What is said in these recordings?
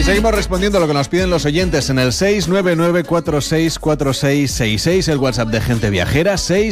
seguimos respondiendo a lo que nos piden los oyentes en el 699464666, el WhatsApp de Gente Viajera,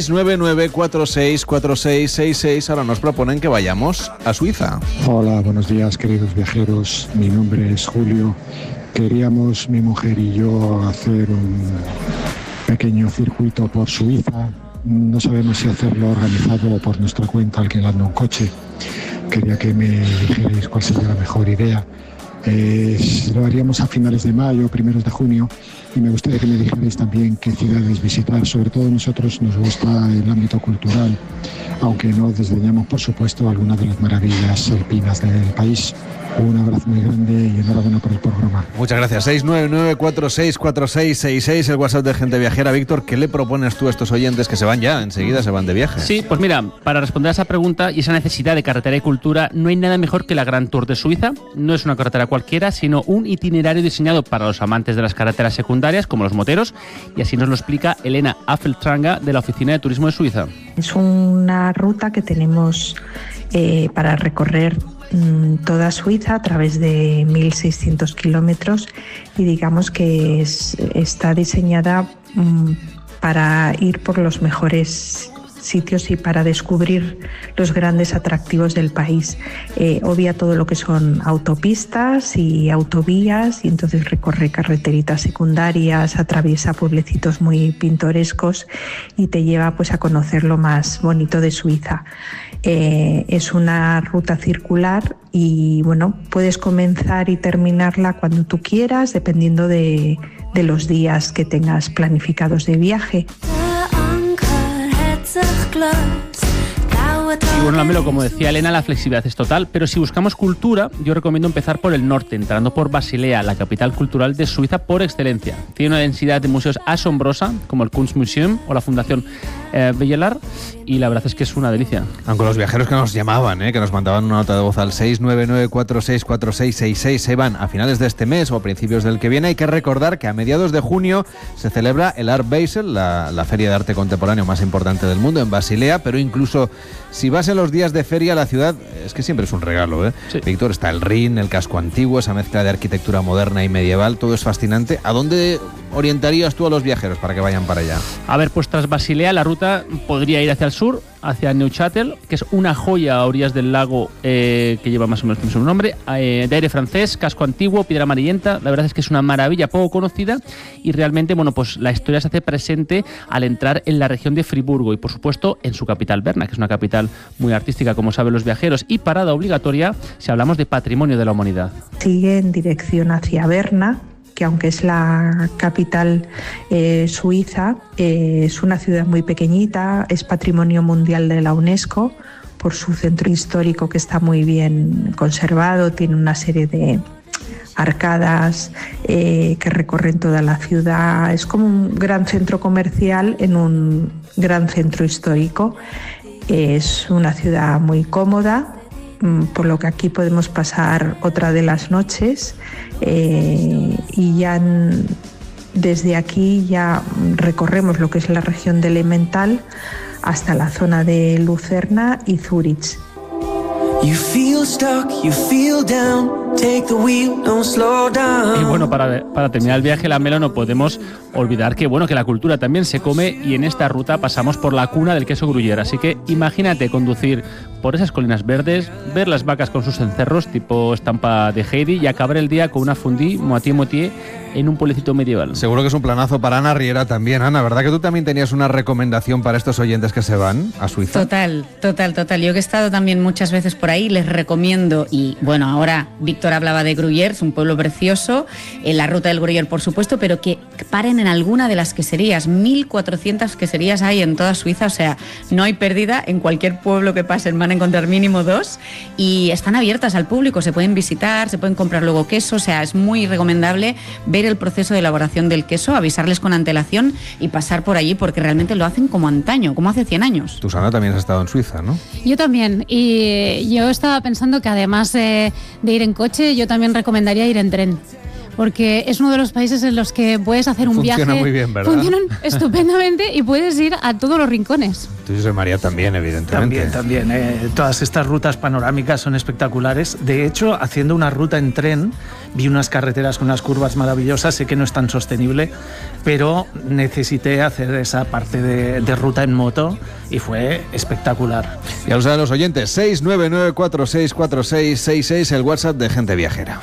699464666. Ahora nos proponen que vayamos a Suiza. Hola, buenos días, queridos viajeros. Mi nombre es Julio. Queríamos mi mujer y yo hacer un pequeño circuito por Suiza. No sabemos si hacerlo organizado o por nuestra cuenta, alquilando un coche. Quería que me dijerais cuál sería la mejor idea. Lo haríamos a finales de mayo, primeros de junio, y me gustaría que me dijerais también qué ciudades visitar. Sobre todo a nosotros nos gusta el ámbito cultural, aunque no desdeñamos, por supuesto, algunas de las maravillas alpinas del país. Un abrazo muy grande y enhorabuena por el programa. Muchas gracias. 699464666, el WhatsApp de Gente Viajera. Víctor, ¿qué le propones tú a estos oyentes que se van ya? Enseguida se van de viaje. Sí, pues mira, para responder a esa pregunta y esa necesidad de carretera y cultura, no hay nada mejor que la Grand Tour de Suiza. No es una carretera cualquiera, sino un itinerario diseñado para los amantes de las carreteras secundarias, como los moteros, y así nos lo explica Elena Affeltranger, de la Oficina de Turismo de Suiza. Es una ruta que tenemos para recorrer toda Suiza a través de 1.600 kilómetros, y digamos que está diseñada para ir por los mejores sitios y para descubrir los grandes atractivos del país. Obvia todo lo que son autopistas y autovías, y entonces recorre carreteritas secundarias, atraviesa pueblecitos muy pintorescos y te lleva pues a conocer lo más bonito de Suiza. Es una ruta circular y bueno, puedes comenzar y terminarla cuando tú quieras, dependiendo de los días que tengas planificados de viaje. Y bueno, Lamelo, como decía Elena, la flexibilidad es total, pero si buscamos cultura, yo recomiendo empezar por el norte, entrando por Basilea, la capital cultural de Suiza por excelencia. Tiene una densidad de museos asombrosa, como el Kunstmuseum o la Fundación Bellelar, y la verdad es que es una delicia. Aunque los viajeros que nos llamaban, que nos mandaban una nota de voz al 699464666 se van a finales de este mes o a principios del que viene, hay que recordar que a mediados de junio se celebra el Art Basel, la feria de arte contemporáneo más importante del mundo, en Basilea, pero incluso si vas en los días de feria, la ciudad es que siempre es un regalo, Sí. Víctor, está el Rin, el casco antiguo, esa mezcla de arquitectura moderna y medieval, todo es fascinante. ¿A dónde orientarías tú a los viajeros para que vayan para allá? A ver, pues tras Basilea la ruta podría ir hacia el sur, hacia Neuchâtel, que es una joya a orillas del lago que lleva más o menos el mismo nombre, de aire francés, casco antiguo, piedra amarillenta. La verdad es que es una maravilla poco conocida y realmente, bueno, pues la historia se hace presente al entrar en la región de Friburgo y, por supuesto, en su capital, Berna, que es una capital muy artística, como saben los viajeros, y parada obligatoria si hablamos de patrimonio de la humanidad. Sigue en dirección hacia Berna, que aunque es la capital suiza, es una ciudad muy pequeñita, es patrimonio mundial de la UNESCO por su centro histórico que está muy bien conservado, tiene una serie de arcadas que recorren toda la ciudad, es como un gran centro comercial en un gran centro histórico. Es una ciudad muy cómoda, por lo que aquí podemos pasar otra de las noches y ya desde aquí ya recorremos lo que es la región de Emmental hasta la zona de Lucerna y Zúrich. Y bueno, para terminar el viaje, Lamelo, no podemos olvidar que la cultura también se come, y en esta ruta pasamos por la cuna del queso Gruyère. Así que imagínate conducir por esas colinas verdes, ver las vacas con sus cencerros tipo estampa de Heidi y acabar el día con una fondue moitié en un pueblecito medieval. Seguro que es un planazo para Ana Riera también. Ana, ¿verdad que tú también tenías una recomendación para estos oyentes que se van a Suiza? Total. Yo que he estado también muchas veces por ahí, les recomiendo, y bueno, ahora Víctor hablaba de Gruyère, es un pueblo precioso, en la ruta del Gruyère, por supuesto, pero que paren en alguna de las queserías. 1.400 queserías hay en toda Suiza, o sea, no hay pérdida. En cualquier pueblo que pasen van a encontrar mínimo 2 y están abiertas al público, se pueden visitar, se pueden comprar luego queso, o sea, es muy recomendable ver el proceso de elaboración del queso, avisarles con antelación y pasar por allí, porque realmente lo hacen como antaño, como hace 100 años. Tú, Sana, también has estado en Suiza, ¿no? Yo también, y yo estaba pensando que además de ir en coche, yo también recomendaría ir en tren, porque es uno de los países en los que puedes hacer un viaje. Funciona muy bien, ¿verdad? Funcionan estupendamente y puedes ir a todos los rincones. Tú, José María, también, evidentemente. También. Todas estas rutas panorámicas son espectaculares. De hecho, haciendo una ruta en tren, vi unas carreteras con unas curvas maravillosas, sé que no es tan sostenible, pero necesité hacer esa parte de ruta en moto y fue espectacular. Ya lo saben los oyentes, 699464666, el WhatsApp de Gente Viajera.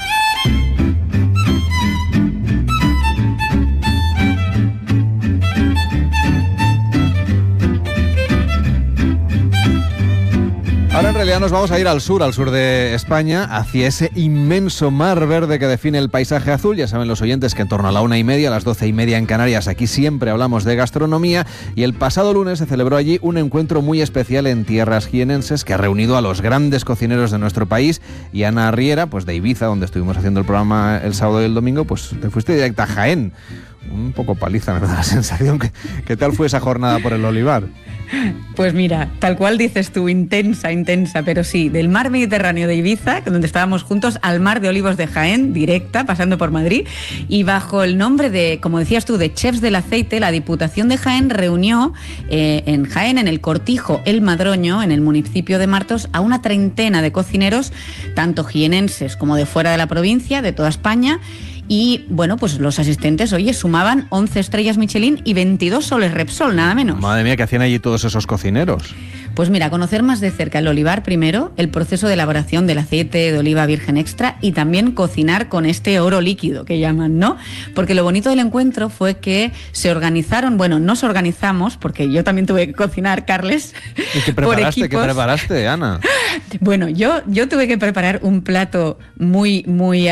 Ahora en realidad nos vamos a ir al sur de España, hacia ese inmenso mar verde que define el paisaje azul. Ya saben los oyentes que en torno a la 1:30, a las 12:30 en Canarias, aquí siempre hablamos de gastronomía, y el pasado lunes se celebró allí un encuentro muy especial en tierras jienenses que ha reunido a los grandes cocineros de nuestro país. Y Ana Riera, pues de Ibiza, donde estuvimos haciendo el programa el sábado y el domingo, pues te fuiste directa a Jaén. Un poco paliza, me da la sensación. ¿Qué tal fue esa jornada por el olivar? Pues mira, tal cual dices tú, intensa, pero sí, del mar Mediterráneo de Ibiza, donde estábamos juntos, al mar de Olivos de Jaén, directa, pasando por Madrid, y bajo el nombre de, como decías tú, de Chefs del Aceite, la Diputación de Jaén reunió en Jaén, en el Cortijo El Madroño, en el municipio de Martos, a una treintena de cocineros, tanto jienenses como de fuera de la provincia, de toda España. Y bueno, pues los asistentes, oye, sumaban 11 estrellas Michelin y 22 soles Repsol, nada menos. Madre mía, ¿qué hacían allí todos esos cocineros? Pues mira, conocer más de cerca el olivar primero, el proceso de elaboración del aceite de oliva virgen extra y también cocinar con este oro líquido que llaman, ¿no? Porque lo bonito del encuentro fue que se organizaron, bueno, nos organizamos, porque yo también tuve que cocinar, Carles. ¿Y qué preparaste? ¿Qué preparaste, Ana? Bueno, yo tuve que preparar un plato muy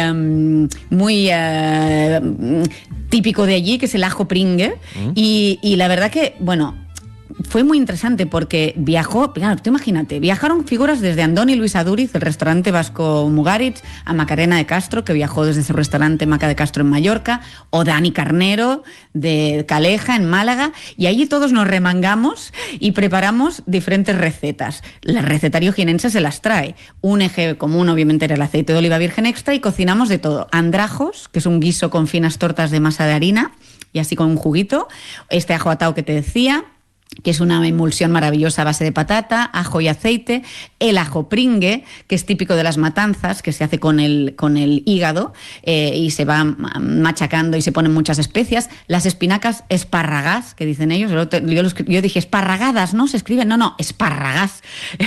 típico de allí, que es el ajo pringue, y la verdad que, bueno, fue muy interesante porque viajó, claro, tú imagínate, viajaron figuras desde Andoni Luis Aduriz, del restaurante vasco Mugaritz, a Macarena de Castro, que viajó desde su restaurante Maca de Castro en Mallorca, o Dani Carnero, de Caleja, en Málaga, y allí todos nos remangamos y preparamos diferentes recetas. El recetario jienense se las trae. Un eje común, obviamente, era el aceite de oliva virgen extra, y cocinamos de todo. Andrajos, que es un guiso con finas tortas de masa de harina, y así con un juguito. Este ajo atao que te decía, que es una emulsión maravillosa a base de patata, ajo y aceite, el ajo pringue, que es típico de las matanzas, que se hace con el hígado y se va machacando y se ponen muchas especias, las espinacas esparragás, que dicen ellos, yo dije esparragadas, ¿no? Se escriben, no, esparragás.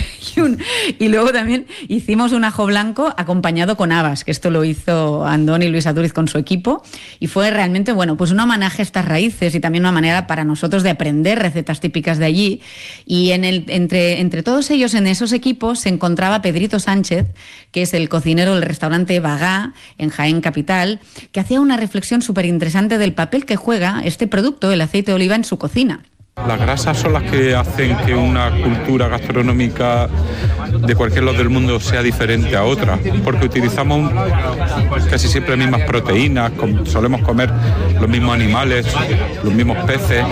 Y luego también hicimos un ajo blanco acompañado con habas, que esto lo hizo Andoni Luis Aduriz con su equipo, y fue realmente, bueno, pues un homenaje a estas raíces y también una manera para nosotros de aprender recetas típicas de allí. Y entre todos ellos, en esos equipos, se encontraba Pedrito Sánchez, que es el cocinero del restaurante Bagá, en Jaén Capital, que hacía una reflexión súper interesante del papel que juega este producto, el aceite de oliva, en su cocina. Las grasas son las que hacen que una cultura gastronómica de cualquier lado del mundo sea diferente a otra, porque utilizamos casi siempre las mismas proteínas, solemos comer los mismos animales, los mismos peces,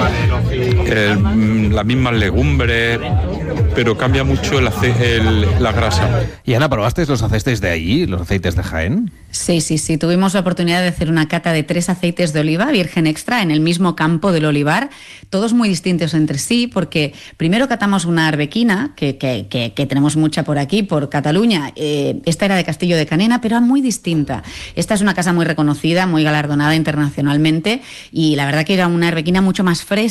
las mismas legumbres, pero cambia mucho la grasa. Y Ana, ¿probasteis los aceites de allí, los aceites de Jaén? Sí. Tuvimos la oportunidad de hacer una cata de 3 aceites de oliva virgen extra en el mismo campo del olivar, todos muy distintos entre sí, porque primero catamos una arbequina, que tenemos mucha por aquí, por Cataluña. Esta era de Castillo de Canena, pero era muy distinta. Esta es una casa muy reconocida, muy galardonada internacionalmente, y la verdad que era una arbequina mucho más fresca,